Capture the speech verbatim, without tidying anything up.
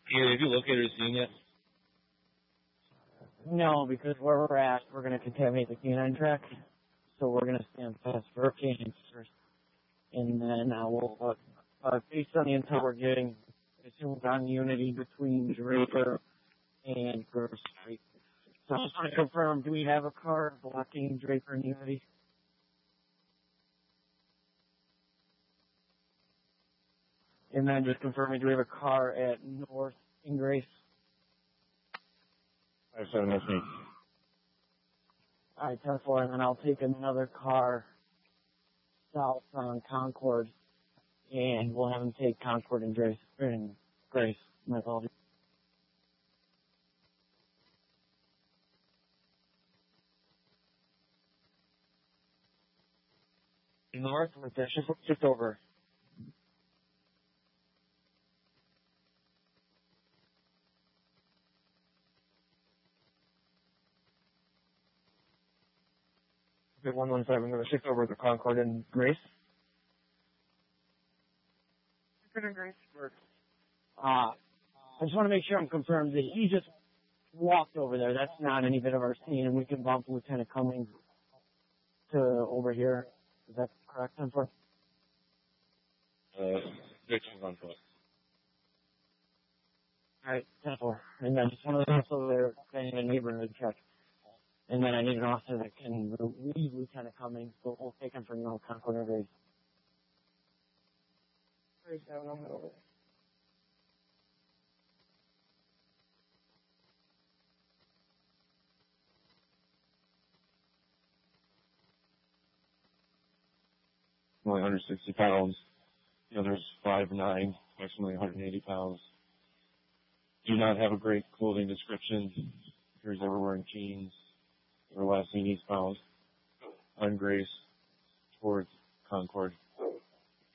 Yeah, have you located a scene yet? No, because where we're at, we're going to contaminate the canine track. So we're going to stand past hurricanes first. And then uh, we'll, uh, uh, based on the intel we're getting, I assume we're on Unity between Draper and Grove Street. So I just want to confirm, do we have a car blocking Draper and Unity? And then just confirming, do we have a car at North and Grace? Five seven, that's me. All right, ten four, and then I'll take another car south on Concord, and we'll have them take Concord and Grace. And Grace, my apologies. North, with the shift, shift over. Okay, one one seven, I'm going to shift over to Concord and Grace. Concord and Grace works. Uh, I just want to make sure I'm confirmed that he just walked over there. That's not any bit of our scene, and we can bump Lieutenant Cummings to over here. Is that correct, ten four? Uh, victim's on foot. All right, ten four. And then just one of those over there saying a neighborhood check. And then I need an officer that can relieve Lieutenant Cummings, so we'll take him from North Concord and Grace. Grace, I don't know over there. Only one hundred sixty pounds. The other's five nine, approximately one hundred eighty pounds. Do not have a great clothing description. Appears they were wearing jeans. They were last seen eastbound on Grace towards Concord.